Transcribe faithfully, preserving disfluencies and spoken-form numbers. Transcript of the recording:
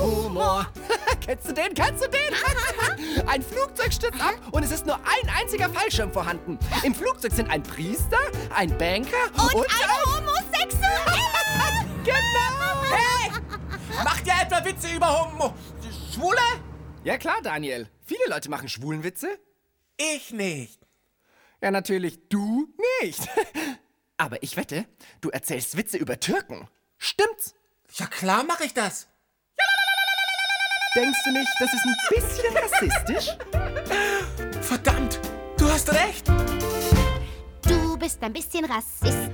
Humor. Kennst du den? Kennst du den? Ein Flugzeug stürzt ab und es ist nur ein einziger Fallschirm vorhanden. Im Flugzeug sind ein Priester, ein Banker Und, und, ein Homosexueller! Genau! Hey! Macht ihr etwa Witze über Homo... Schwule? Ja klar, Daniel. Viele Leute machen Schwulenwitze. Ich nicht. Ja, natürlich du nicht. Aber ich wette, du erzählst Witze über Türken. Stimmt's? Ja klar mache ich das. Denkst du nicht, das ist ein bisschen rassistisch? Verdammt, du hast recht. Du bist ein bisschen rassistisch.